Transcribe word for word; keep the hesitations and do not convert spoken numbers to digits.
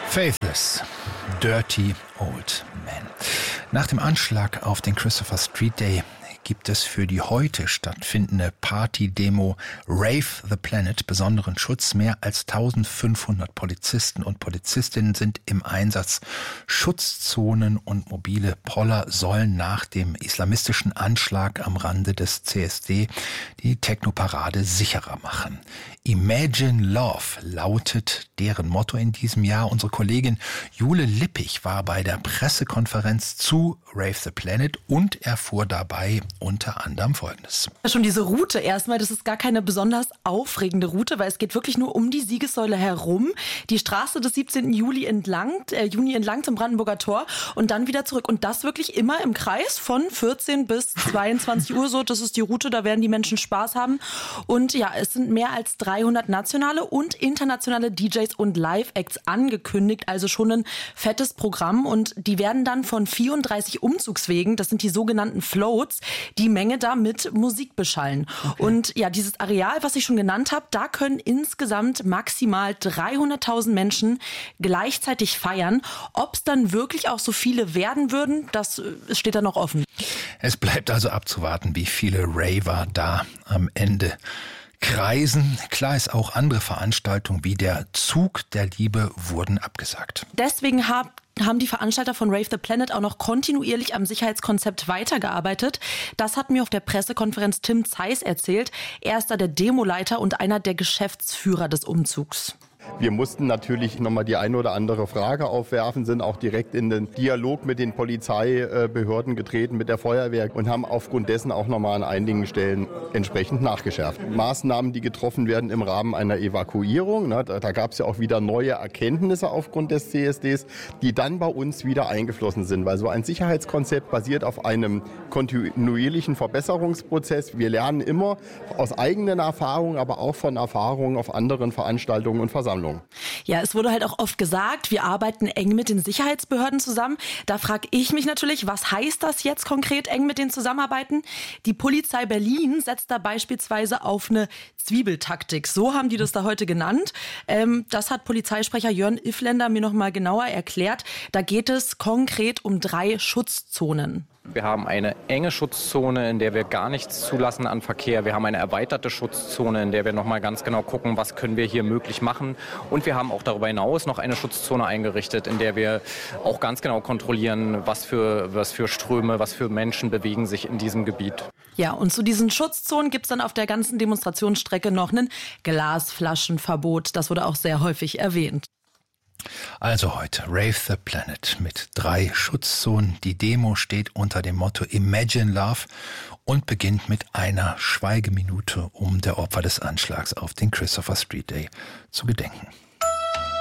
Faithless, Dirty Old Man. Nach dem Anschlag auf den Christopher Street Day gibt es für die heute stattfindende Party-Demo Rave the Planet besonderen Schutz. Mehr als eintausendfünfhundert Polizisten und Polizistinnen sind im Einsatz. Schutzzonen und mobile Poller sollen nach dem islamistischen Anschlag am Rande des C S D die Techno-Parade sicherer machen. Imagine Love lautet deren Motto in diesem Jahr. Unsere Kollegin Jule Lippich war bei der Pressekonferenz zu Rave the Planet und erfuhr dabei unter anderem Folgendes. Schon diese Route erstmal, das ist gar keine besonders aufregende Route, weil es geht wirklich nur um die Siegessäule herum, die Straße des siebzehnten Juli entlang, äh, Juni entlang zum Brandenburger Tor und dann wieder zurück. Und das wirklich immer im Kreis von vierzehn bis zweiundzwanzig Uhr so. Das ist die Route, da werden die Menschen Spaß haben. Und ja, es sind mehr als dreihundert nationale und internationale D Js und Live-Acts angekündigt, also schon ein fettes Programm. Und die werden dann von vierunddreißig Umzugswegen, das sind die sogenannten Floats, die Menge da mit Musik beschallen. Okay. Und ja, dieses Areal, was ich schon genannt habe, da können insgesamt maximal dreihunderttausend Menschen gleichzeitig feiern. Ob es dann wirklich auch so viele werden würden, das steht da noch offen. Es bleibt also abzuwarten, wie viele Raver da am Ende kreisen. Klar ist auch, andere Veranstaltungen wie der Zug der Liebe wurden abgesagt. Deswegen haben haben die Veranstalter von Rave the Planet auch noch kontinuierlich am Sicherheitskonzept weitergearbeitet. Das hat mir auf der Pressekonferenz Tim Zeiss erzählt. Er ist da der Demoleiter und einer der Geschäftsführer des Umzugs. Wir mussten natürlich nochmal die eine oder andere Frage aufwerfen, sind auch direkt in den Dialog mit den Polizeibehörden getreten, mit der Feuerwehr und haben aufgrund dessen auch nochmal an einigen Stellen entsprechend nachgeschärft. Maßnahmen, die getroffen werden im Rahmen einer Evakuierung, ne, da, da gab es ja auch wieder neue Erkenntnisse aufgrund des C S Ds, die dann bei uns wieder eingeflossen sind, weil so ein Sicherheitskonzept basiert auf einem kontinuierlichen Verbesserungsprozess. Wir lernen immer aus eigenen Erfahrungen, aber auch von Erfahrungen auf anderen Veranstaltungen und Versammlungen. Ja, es wurde halt auch oft gesagt, wir arbeiten eng mit den Sicherheitsbehörden zusammen. Da frage ich mich natürlich, was heißt das jetzt konkret, eng mit denen zusammenarbeiten? Die Polizei Berlin setzt da beispielsweise auf eine Zwiebeltaktik. So haben die das da heute genannt. Ähm, das hat Polizeisprecher Jörn Iffländer mir noch mal genauer erklärt. Da geht es konkret um drei Schutzzonen. Wir haben eine enge Schutzzone, in der wir gar nichts zulassen an Verkehr. Wir haben eine erweiterte Schutzzone, in der wir noch mal ganz genau gucken, was können wir hier möglich machen. Und wir haben auch darüber hinaus noch eine Schutzzone eingerichtet, in der wir auch ganz genau kontrollieren, was für, was für Ströme, was für Menschen bewegen sich in diesem Gebiet. Ja, und zu diesen Schutzzonen gibt es dann auf der ganzen Demonstrationsstrecke noch ein Glasflaschenverbot. Das wurde auch sehr häufig erwähnt. Also heute Rave the Planet mit drei Schutzzonen. Die Demo steht unter dem Motto Imagine Love und beginnt mit einer Schweigeminute, um der Opfer des Anschlags auf den Christopher Street Day zu gedenken.